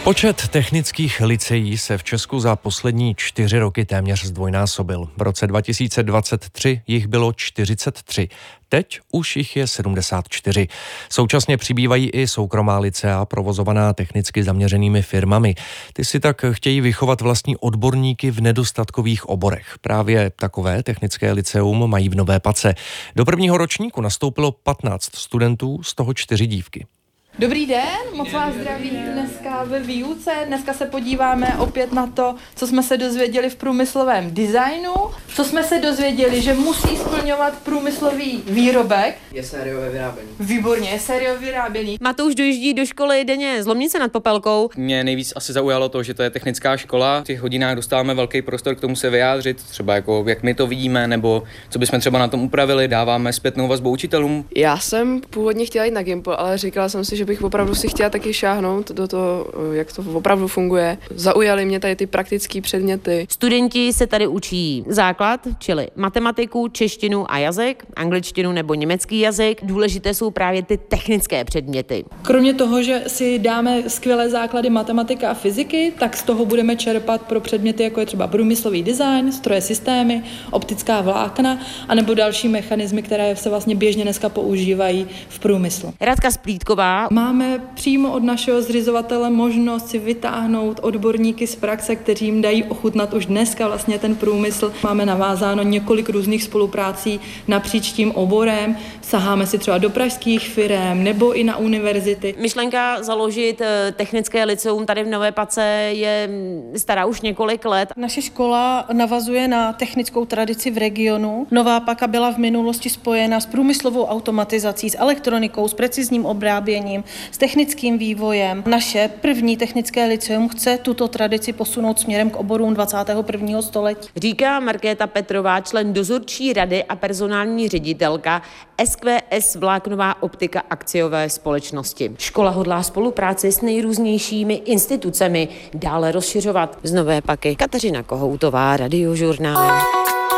Počet technických lyceí se v Česku za poslední 4 roky téměř zdvojnásobil. V roce 2023 jich bylo 43. Teď už jich je 74. Současně přibývají i soukromá lycea provozovaná technicky zaměřenými firmami. Ty si tak chtějí vychovat vlastní odborníky v nedostatkových oborech. Právě takové technické lyceum mají v Nové Pace. Do prvního ročníku nastoupilo 15 studentů, z toho 4 dívky. Dobrý den, moc vás zdraví dneska ve výuce. Dneska se podíváme opět na to, co jsme se dozvěděli v průmyslovém designu. Co jsme se dozvěděli, že musí splňovat průmyslový výrobek. Je sériové vyrábění. Výborně, je sériové vyrábění. Matouš dojíždí do školy denně z Lomnice nad Popelkou. Mě nejvíc asi zaujalo to, že to je technická škola. V těch hodinách dostáváme velký prostor k tomu se vyjádřit, třeba jako jak my to vidíme, nebo co bychom třeba na tom upravili, dáváme zpětnou vazbu učitelům. Já jsem původně chtěla jít na Gimpl, ale říkala jsem si, že bych opravdu si chtěla taky šáhnout do toho, jak to opravdu funguje. Zaujaly mě tady ty praktické předměty. Studenti se tady učí základ, čili matematiku, češtinu a jazyk, angličtinu nebo německý jazyk. Důležité jsou právě ty technické předměty. Kromě toho, že si dáme skvělé základy matematika a fyziky, tak z toho budeme čerpat pro předměty, jako je třeba průmyslový design, stroje systémy, optická vlákna, anebo další mechanismy, které se vlastně běžně dneska používají v průmyslu. Radka Splítková. Máme přímo od našeho zřizovatele možnost si vytáhnout odborníky z praxe, kteří jim dají ochutnat už dneska vlastně ten průmysl. Máme navázáno několik různých spoluprací napříč tím oborem. Saháme si třeba do pražských firem nebo i na univerzity. Myšlenka založit technické lyceum tady v Nové Pace je stará už několik let. Naše škola navazuje na technickou tradici v regionu. Nová Paka byla v minulosti spojena s průmyslovou automatizací, s elektronikou, s precizním obráběním, s technickým vývojem. Naše první technické lyceum chce tuto tradici posunout směrem k oborům 21. století. Říká Markéta Petrová, člen dozorčí rady a personální ředitelka SQS Vláknová optika akciové společnosti. Škola hodlá spolupráci s nejrůznějšími institucemi dále rozšiřovat. Z Nové Paky Kateřina Kohoutová, Radiožurnál.